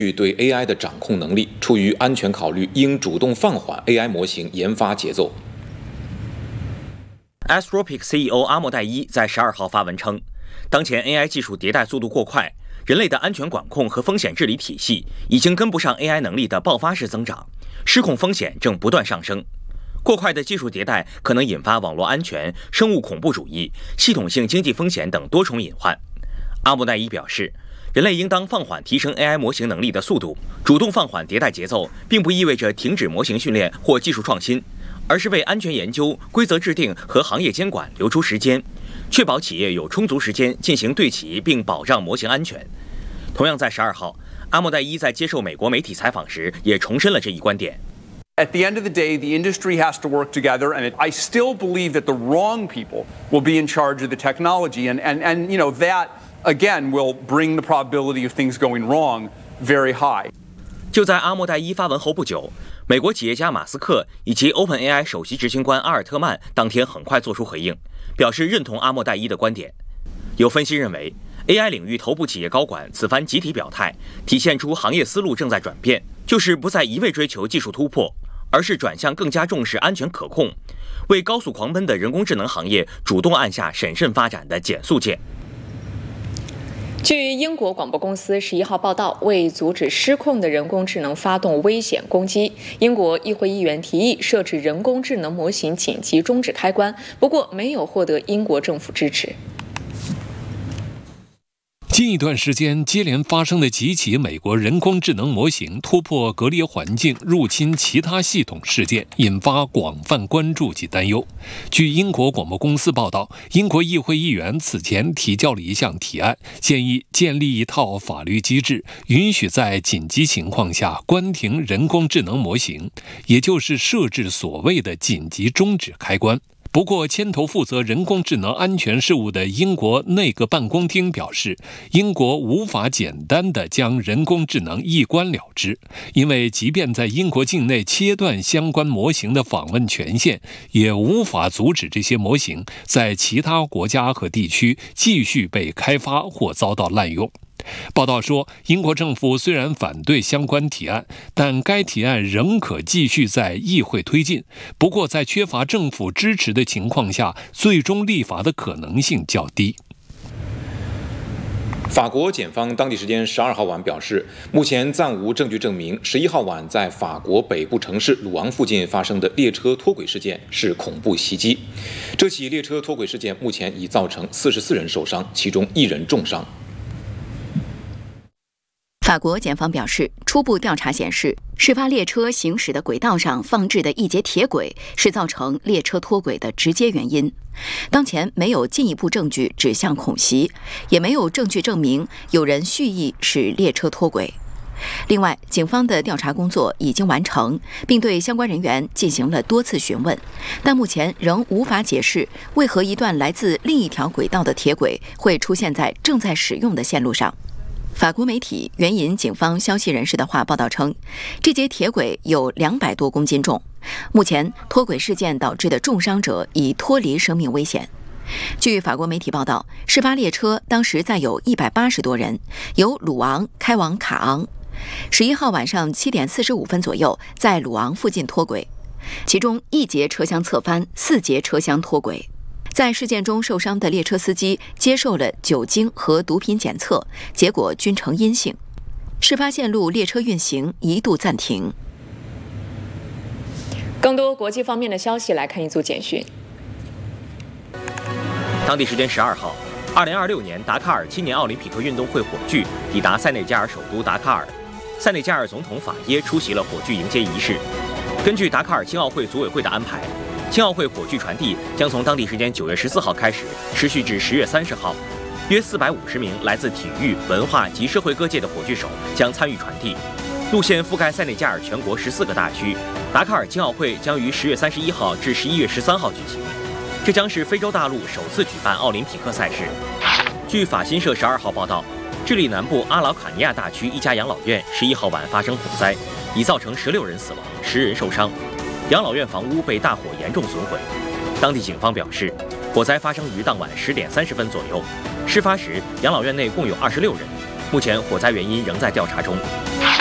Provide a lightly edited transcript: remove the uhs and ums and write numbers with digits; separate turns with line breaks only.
对 AI 的掌控能力，出于安全考虑，应主动放缓 AI 模型研发节奏。
Anthropic CEO 阿莫代伊在12号发文称，当前 AI 技术迭代速度过快，人类的安全管控和风险治理体系已经跟不上 AI 能力的爆发式增长，失控风险正不断上升。过快的技术迭代可能引发网络安全、生物恐怖主义、系统性经济风险等多重隐患。阿莫代伊表示，人类应当放缓提升 AI 模型能力的速度，主动放缓迭代节奏，并不意味着停止模型训练或技术创新，而是为安全研究、规则制定和行业监管留出时间，确保企业有充足时间进行对齐并保障模型安全。同样在12号，阿莫代伊在接受美国媒体采访时也重申了这一观点。
At the end of the day, the industry has to work together, and I still believe that the wrong people will be in charge of the technology, and that again will bring the probability of things going wrong very high.
就在阿莫代伊发文后不久，美国企业家马斯克以及 OpenAI 首席执行官阿尔特曼当天很快做出回应，表示认同阿莫代伊的观点。有分析认为， AI 领域头部企业高管此番集体表态，体现出行业思路正在转变，就是不再一味追求技术突破，而是转向更加重视安全可控，为高速狂奔的人工智能行业主动按下审慎发展的减速键。
据英国广播公司11号报道，为阻止失控的人工智能发动危险攻击，英国议会议员提议设置人工智能模型紧急终止开关，不过没有获得英国政府支持。
近一段时间接连发生的几起美国人工智能模型突破隔离环境入侵其他系统事件，引发广泛关注及担忧。据英国广播公司报道，英国议会议员此前提交了一项提案，建议建立一套法律机制，允许在紧急情况下关停人工智能模型，也就是设置所谓的紧急终止开关。不过，牵头负责人工智能安全事务的英国内阁办公厅表示，英国无法简单地将人工智能一关了之，因为即便在英国境内切断相关模型的访问权限，也无法阻止这些模型在其他国家和地区继续被开发或遭到滥用。报道说，英国政府虽然反对相关提案，但该提案仍可继续在议会推进。不过，在缺乏政府支持的情况下，最终立法的可能性较低。
法国检方当地时间12号晚表示，目前暂无证据证明11号晚在法国北部城市鲁昂附近发生的列车脱轨事件是恐怖袭击。这起列车脱轨事件目前已造成44人受伤，其中1人重伤。
法国检方表示，初步调查显示，事发列车行驶的轨道上放置的一节铁轨是造成列车脱轨的直接原因。当前没有进一步证据指向恐袭，也没有证据证明有人蓄意使列车脱轨。另外，警方的调查工作已经完成，并对相关人员进行了多次询问，但目前仍无法解释为何一段来自另一条轨道的铁轨会出现在正在使用的线路上。法国媒体援引警方消息人士的话报道称，这节铁轨有200多公斤重。目前，脱轨事件导致的重伤者已脱离生命危险。据法国媒体报道，事发列车当时载有180多人，由鲁昂开往卡昂。11号晚上7点45分左右，在鲁昂附近脱轨，其中1节车厢侧翻，4节车厢脱轨。在事件中受伤的列车司机接受了酒精和毒品检测，结果均呈阴性。事发线路列车运行一度暂停。
更多国际方面的消息，来看一组简讯。
当地时间12号，2026年达喀尔青年奥林匹克运动会火炬抵达塞内加尔首都达喀尔，塞内加尔总统法耶出席了火炬迎接仪式。根据达喀尔青奥会组委会的安排，青奥会火炬传递将从当地时间9月14号开始，持续至10月30号。约450名来自体育、文化及社会各界的火炬手将参与传递，路线覆盖塞内加尔全国14个大区。达喀尔青奥会将于10月31号至11月13号举行，这将是非洲大陆首次举办奥林匹克赛事。据法新社12号报道，智利南部阿劳卡尼亚大区一家养老院11号晚发生火灾，已造成16人死亡，10人受伤。养老院房屋被大火严重损毁。当地警方表示，火灾发生于当晚10点30分左右。事发时，养老院内共有26人， 目前火灾原因仍在调查中。